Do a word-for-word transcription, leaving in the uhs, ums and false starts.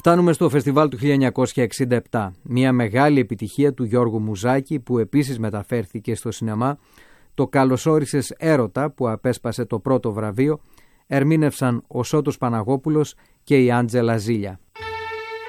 Φτάνουμε στο φεστιβάλ του χίλια εννιακόσια εξήντα επτά, μια μεγάλη επιτυχία του Γιώργου Μουζάκη που επίσης μεταφέρθηκε στο σινεμά. Το «Καλώς όρισες έρωτα» που απέσπασε το πρώτο βραβείο ερμήνευσαν ο Σώτος Παναγόπουλος και η Άντζελα Ζήλια.